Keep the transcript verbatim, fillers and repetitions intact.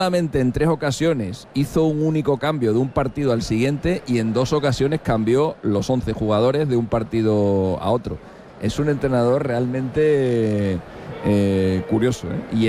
Solamente en tres ocasiones hizo un único cambio de un partido al siguiente y en dos ocasiones cambió los once jugadores de un partido a otro. Es un entrenador realmente eh, curioso, ¿eh? Y